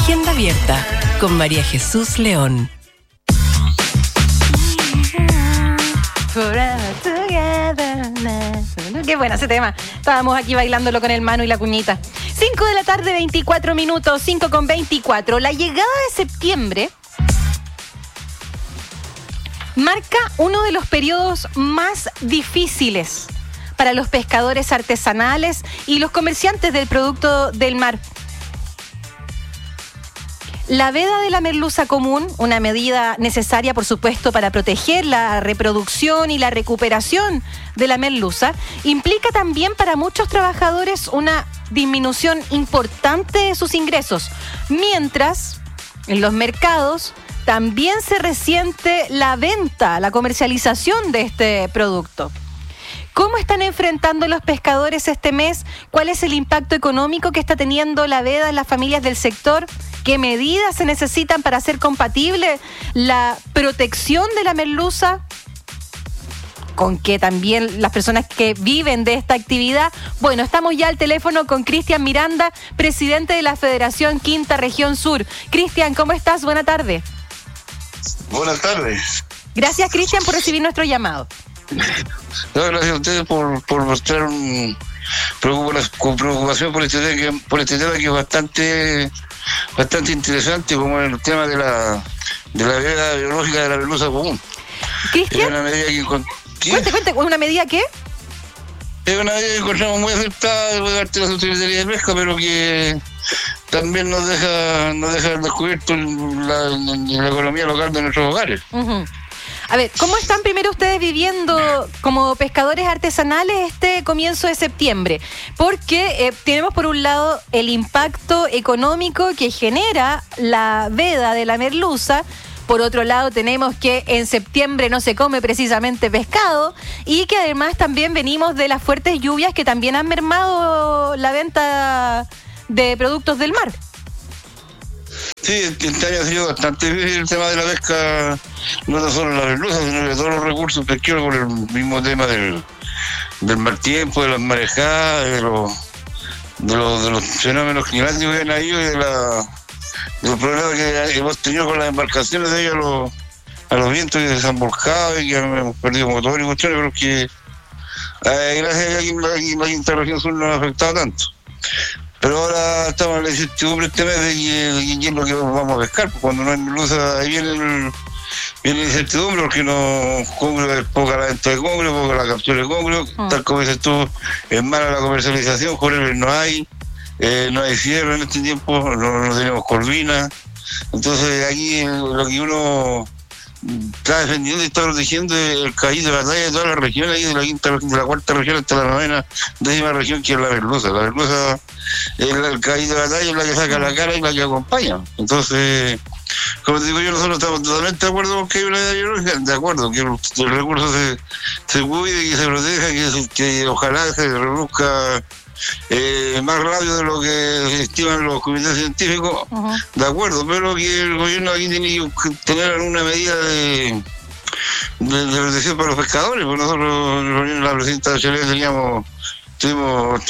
Agenda Abierta con María Jesús León. Qué bueno ese tema. Estábamos aquí bailándolo con el Manu y la Cuñita. 5 de la tarde, 24 minutos, 5:24. La llegada de septiembre marca uno de los periodos más difíciles para los pescadores artesanales y los comerciantes del producto del mar. La veda de la merluza común, una medida necesaria, por supuesto, para proteger la reproducción y la recuperación de la merluza, implica también para muchos trabajadores una disminución importante de sus ingresos, mientras en los mercados también se resiente la venta, la comercialización de este producto. ¿Cómo están enfrentando los pescadores este mes? ¿Cuál es el impacto económico que está teniendo la veda en las familias del sector? ¿Qué medidas se necesitan para hacer compatible la protección de la merluza con que también las personas que viven de esta actividad? Bueno, estamos ya al teléfono con Cristian Miranda, presidente de la Federación Quinta Región Sur. Cristian, ¿cómo estás? Buenas tardes. Buenas tardes. Gracias, Cristian, por recibir nuestro llamado. No, gracias a ustedes por mostrar preocupación por este tema que es bastante interesante, como el tema de la veda biológica de la merluza común. Cristian, es una medida que cuente, ¿una medida qué? Es una medida que encontramos muy aceptada de parte de la Secretaría de Pesca, pero que también nos deja descubierto en la economía local de nuestros hogares. Uh-huh. A ver, ¿cómo están primero ustedes viviendo como pescadores artesanales este comienzo de septiembre? Porque tenemos por un lado el impacto económico que genera la veda de la merluza. Por otro lado tenemos que en septiembre no se come precisamente pescado y que además también venimos de las fuertes lluvias que también han mermado la venta de productos del mar. Sí, este año ha sido bastante difícil el tema de la pesca, no solo la merluza, sino de todos los recursos pesqueros, por el mismo tema del mal tiempo, de las marejadas, de los fenómenos climáticos que han habido y de los problemas que hemos tenido con las embarcaciones de ellos a los vientos que se han volcado y que hemos perdido motores y cuestiones, pero que gracias a que la Quinta Región Sur no nos ha afectado tanto. Pero ahora estamos en la incertidumbre este mes de qué es lo que vamos a pescar, porque cuando no hay merluza ahí viene la incertidumbre, porque no congrio, poca la venta de congrio, poca la captura de congrio, tal como dices tú, es mala la comercialización, jureles no hay cierre en este tiempo, no tenemos corvina. Entonces aquí lo que uno está defendiendo y está protegiendo el caballito de batalla de toda la región, ahí de la cuarta región hasta la novena, décima región, que es la merluza. La merluza es el caballito de batalla, es la que saca la cara y la que acompaña. Entonces, como te digo yo, nosotros estamos totalmente de acuerdo con que hay una veda biológica, de acuerdo, que el recurso se cuide, que se proteja, que ojalá se reduzca más rápido de lo que estiman los comités científicos. Uh-huh. De acuerdo, pero que el gobierno aquí tiene que tener alguna medida de protección para los pescadores, porque nosotros en la presidenta de Chile tuvimos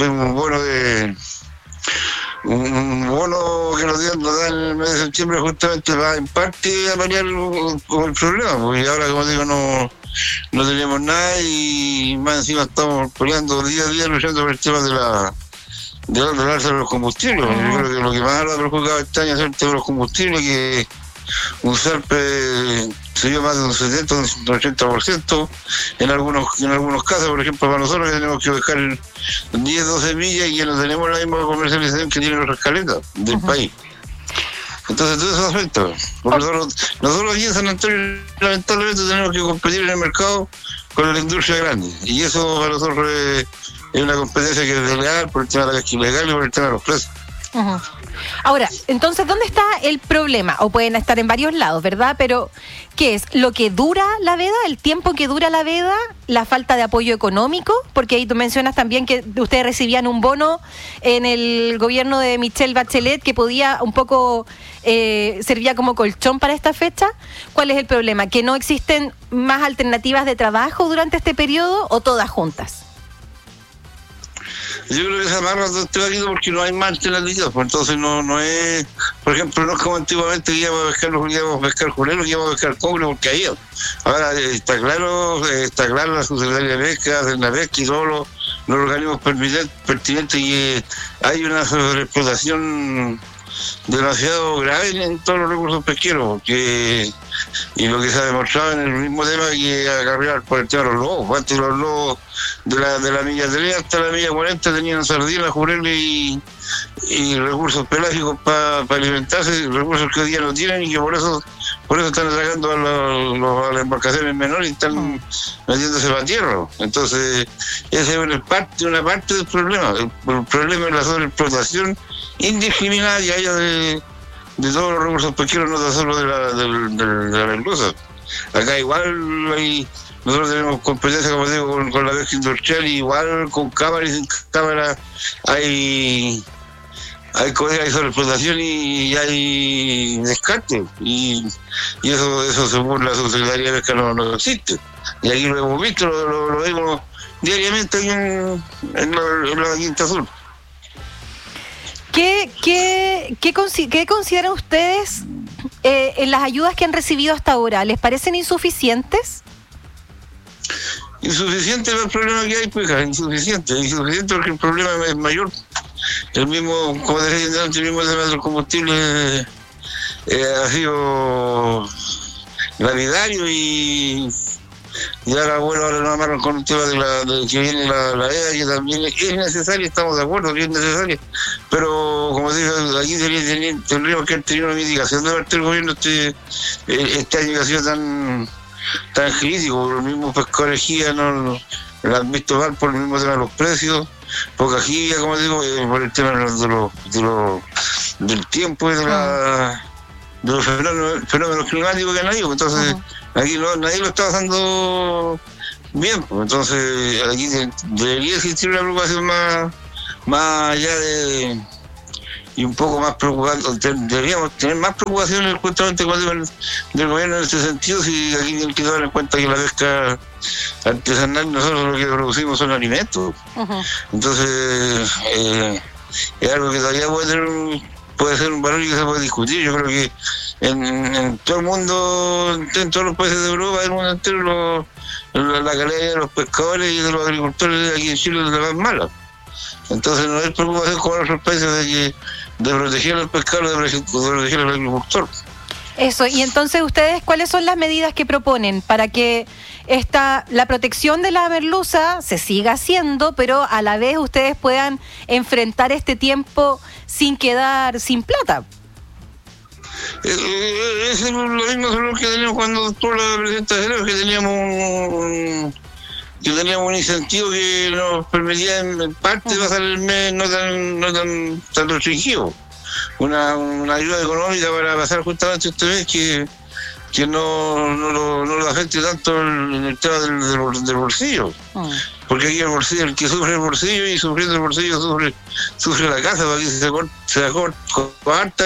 un bono que nos dan en el mes de septiembre, justamente va en parte a paliar con el problema, porque ahora, como digo, no tenemos nada y más encima estamos peleando día a día luchando por el tema del alza de los combustibles. Yo creo que lo que más ha preocupado este año es el tema de los combustibles, que un SARPE se dio más de un 70, un 80% en algunos casos. Por ejemplo, para nosotros que tenemos que dejar 10, 12 millas y que no tenemos la misma comercialización que tienen los escaletas del país. Entonces todo eso afecta, porque nosotros aquí en San Antonio lamentablemente tenemos que competir en el mercado con la industria grande, y eso para nosotros es una competencia que es desleal por el tema de la pesca ilegal y por el tema de los precios. Uh-huh. Ahora, entonces, ¿dónde está el problema? O pueden estar en varios lados, ¿verdad? Pero, ¿qué es? ¿Lo que dura la veda? ¿El tiempo que dura la veda? ¿La falta de apoyo económico? Porque ahí tú mencionas también que ustedes recibían un bono en el gobierno de Michelle Bachelet que podía un poco servía como colchón para esta fecha. ¿Cuál es el problema? ¿Que no existen más alternativas de trabajo durante este periodo o todas juntas? Yo creo que se amarra todo este barrito porque no hay más alternativas, pues entonces no es, por ejemplo, no es como antiguamente que íbamos a pescar jurelos, que íbamos a pescar congre porque había. Ahora está claro la Secretaría de Pesca, la pesca y todos los organismos pertinentes que hay una sobreexplotación demasiado grave en todos los recursos pesqueros, porque y lo que se ha demostrado en el mismo tema que acarrear por el tema de los lobos. Antes los lobos de la milla 3 hasta la milla 40 tenían sardinas, jureles y recursos pelágicos para alimentarse, recursos que hoy día no tienen y que por eso están atacando a las embarcaciones menores y están metiéndose para tierra. Entonces esa es una parte del problema. El problema es la sobreexplotación indiscriminada y haya de todos los recursos pesqueros, no tan solo de la merluza. Acá igual nosotros tenemos competencia, como digo, con la pesca industrial, y igual con cámara y sin cámara hay sobreexplotación y hay descarte, y eso según la Subsecretaría de Pesca no existe. Y aquí lo hemos visto, lo vemos diariamente aquí en la Quinta Sur. ¿Qué consideran ustedes en las ayudas que han recibido hasta ahora? ¿Les parecen insuficientes? Insuficiente es el problema que hay, pues, insuficiente porque el problema es mayor. El mismo, como decía antes, el mismo tema del combustible ha sido lapidario y ahora nos amarran con un tema de que viene la EA, que también es necesaria, estamos de acuerdo que es necesaria, pero como digo, aquí tendríamos que haber tenido una mitigación de parte del gobierno este año que ha sido tan crítico. Los mismos pescadores GIA no la han visto mal por el mismo tema de los precios, poca GIA, como digo, por el tema del tiempo y de los fenómenos climáticos que han habido. Entonces aquí nadie lo está pasando bien, pues. Entonces aquí debería existir una preocupación más allá de, y un poco más preocupante. Deberíamos tener más preocupaciones justamente del gobierno en este sentido, si aquí hay que tomar en cuenta que la pesca artesanal, nosotros lo que producimos son alimentos. Entonces es algo que todavía puede ser un valor que se puede discutir. Yo creo que en todo el mundo, en todos los países de Europa, del mundo entero, la calidad de los pescadores y de los agricultores aquí en Chile es la más mala. Entonces no es preocupación como en otros países de proteger al pescador, de proteger al agricultor. Eso, y entonces ustedes, ¿cuáles son las medidas que proponen para que la protección de la merluza se siga haciendo, pero a la vez ustedes puedan enfrentar este tiempo sin quedar sin plata? Es lo mismo que teníamos cuando tú la presentación, que teníamos un incentivo que nos permitía en parte pasar el mes no tan restringido. Una ayuda económica para pasar justamente este mes que no lo afecte tanto en el tema del bolsillo. Porque aquí el que sufre el bolsillo, y sufriendo el bolsillo sufre la casa, porque se acorta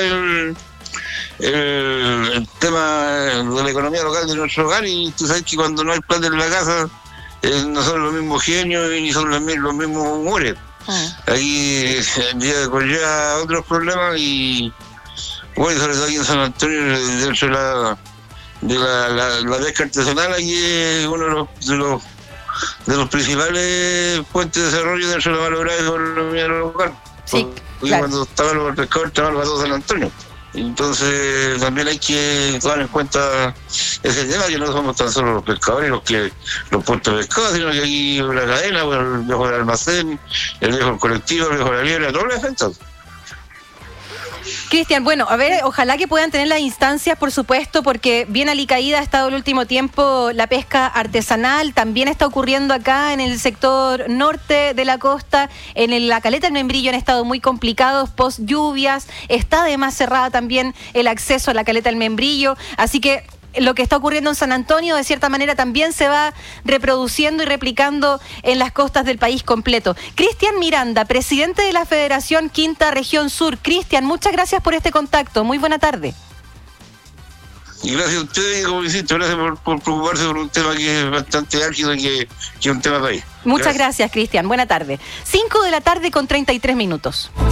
el tema de la economía local de nuestro hogar, y tú sabes que cuando no hay plata en la casa no son los mismos genios y ni son los mismos humores. Aquí conlleva otros problemas, y bueno, sobre todo aquí en San Antonio, dentro de la pesca artesanal, aquí es uno de los principales fuentes de desarrollo dentro de la valorada economía local. Sí, porque claro. Cuando estaba el pescador, estaba para todo San Antonio. Entonces también hay que tomar en cuenta ese tema, que no somos tan solo los pescadores los puestos de pescado, sino que aquí la cadena, el viejo del almacén, el viejo del colectivo, el viejo de la liebre, todos los efectos. Cristian, bueno, a ver, ojalá que puedan tener las instancias, por supuesto, porque bien alicaída ha estado el último tiempo la pesca artesanal. También está ocurriendo acá en el sector norte de la costa, en la caleta del Membrillo han estado muy complicados post lluvias. Está además cerrada también el acceso a la caleta del Membrillo, así que lo que está ocurriendo en San Antonio, de cierta manera, también se va reproduciendo y replicando en las costas del país completo. Cristian Miranda, presidente de la Federación Quinta Región Sur. Cristian, muchas gracias por este contacto. Muy buena tarde. Y gracias a ustedes, y como insisto, gracias por preocuparse por un tema que es bastante álgido y que es un tema país. Muchas gracias, Cristian. Buena tarde. 5:33 p.m.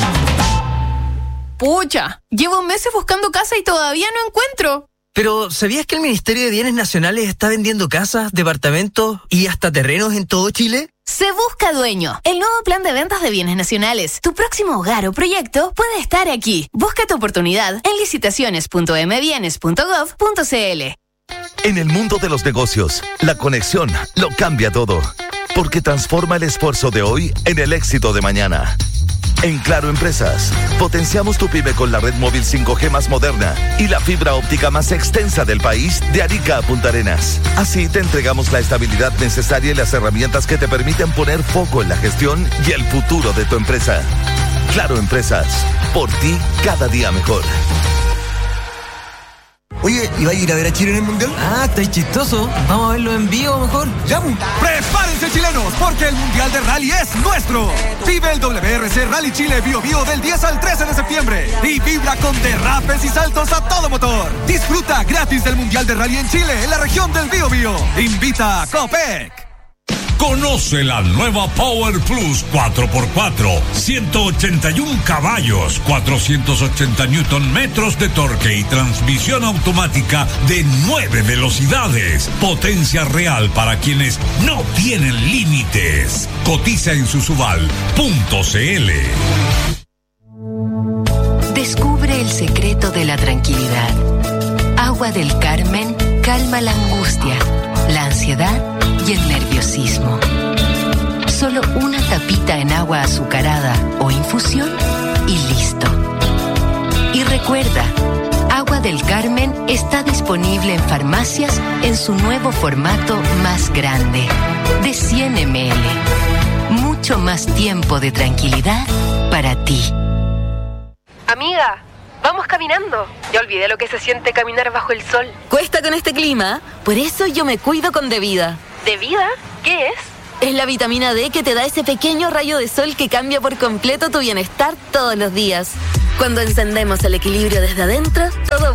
Pucha, llevo meses buscando casa y todavía no encuentro. Pero, ¿sabías que el Ministerio de Bienes Nacionales está vendiendo casas, departamentos y hasta terrenos en todo Chile? Se busca dueño. El nuevo plan de ventas de bienes nacionales. Tu próximo hogar o proyecto puede estar aquí. Busca tu oportunidad en licitaciones.mbienes.gov.cl. En el mundo de los negocios, la conexión lo cambia todo. Porque transforma el esfuerzo de hoy en el éxito de mañana. En Claro Empresas, potenciamos tu pyme con la red móvil 5G más moderna y la fibra óptica más extensa del país de Arica a Punta Arenas. Así te entregamos la estabilidad necesaria y las herramientas que te permiten poner foco en la gestión y el futuro de tu empresa. Claro Empresas, por ti cada día mejor. Oye, ¿y va a ir a ver a Chile en el Mundial? Ah, estáis chistoso. Vamos a verlo en vivo mejor. ¡Ya! ¡Prepárense, chilenos! Porque el Mundial de Rally es nuestro. Vive el WRC Rally Chile Bio Bio del 10 al 13 de septiembre. Y vibra con derrapes y saltos a todo motor. Disfruta gratis del Mundial de Rally en Chile, en la región del Bio Bio. Invita a Copec. Conoce la nueva Power Plus 4x4, 181 caballos, 480 Newton metros de torque y transmisión automática de 9 velocidades. Potencia real para quienes no tienen límites. Cotiza en susubal.cl. Descubre el secreto de la tranquilidad. Agua del Carmen calma la angustia, la ansiedad y el nerviosismo. Solo una tapita en agua azucarada o infusión y listo. Y recuerda, Agua del Carmen está disponible en farmacias en su nuevo formato más grande, de 100 ml. Mucho más tiempo de tranquilidad para ti. Amiga, vamos caminando. Ya olvidé lo que se siente caminar bajo el sol. Cuesta con este clima, por eso yo me cuido con Devida. ¿De vida? ¿Qué es? Es la vitamina D que te da ese pequeño rayo de sol que cambia por completo tu bienestar todos los días. Cuando encendemos el equilibrio desde adentro, todo